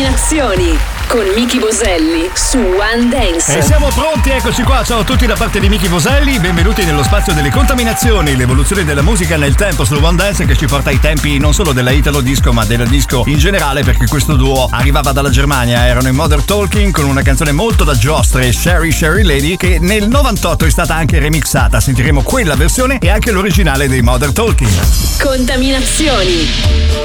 Contaminazioni con Miki Boselli su One Dance. E siamo pronti, eccoci qua, ciao a tutti da parte di Miki Boselli, benvenuti nello spazio delle contaminazioni, l'evoluzione della musica nel tempo su One Dance che ci porta ai tempi non solo della Italo Disco ma della disco in generale, perché questo duo arrivava dalla Germania, erano i Modern Talking con una canzone molto da giostre, Sherry Sherry Lady, che nel 98 è stata anche remixata, sentiremo quella versione e anche l'originale dei Modern Talking. Contaminazioni.